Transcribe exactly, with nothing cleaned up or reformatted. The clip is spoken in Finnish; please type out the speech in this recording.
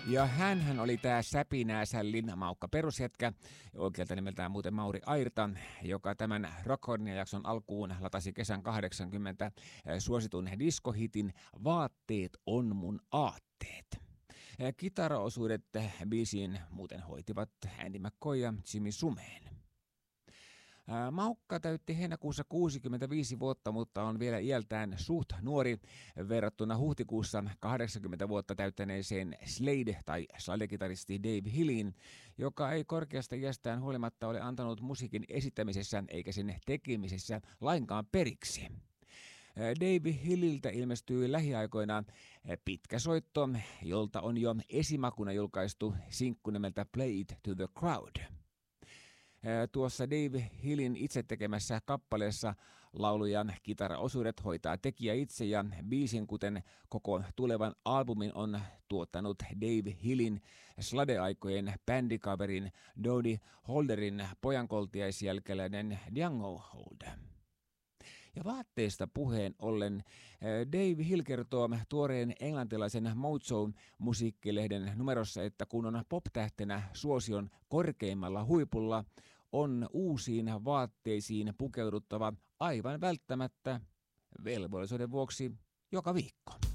Ja hänhän oli tää säpinääsällin Maukka perusjätkä, oikealta nimeltään muuten Mauri Airta, joka tämän Rockhornia-jakson alkuun latasi kesän kahdeksankymmentä suositun diskohitin Vaatteet on mun aatteet. Kitaraosuudet biisiin muuten hoitivat Andy McCoy ja Jimmy Sumeen. Maukka täytti heinäkuussa kuusikymmentäviisi vuotta, mutta on vielä iältään suht nuori verrattuna huhtikuussa kahdeksankymmentä vuotta täyttäneeseen Slade- tai Slade-kitaristi Dave Hilliin, joka ei korkeasta iästään huolimatta ole antanut musiikin esittämisessä eikä sen tekemisessä lainkaan periksi. Dave Hilliltä ilmestyy lähiaikoina pitkä soitto, jolta on jo esimakuna julkaistu sinkku nimeltä Play It to the Crowd. Tuossa Dave Hillin itse tekemässä kappaleessa laulujan kitaraosuudet hoitaa tekijä itse ja biisin, kuten koko tulevan albumin, on tuottanut Dave Hillin Slade-aikojen bändikaverin Dodie Holderin pojankoltiaisjälkeläinen Django Holder. Ja vaatteista puheen ollen Dave Hill kertoo tuoreen englantilaisen Mojo-musiikkilehden numerossa, että kun on pop-tähtenä suosion korkeimmalla huipulla, on uusiin vaatteisiin pukeuduttava aivan välttämättä velvollisuuden vuoksi joka viikko.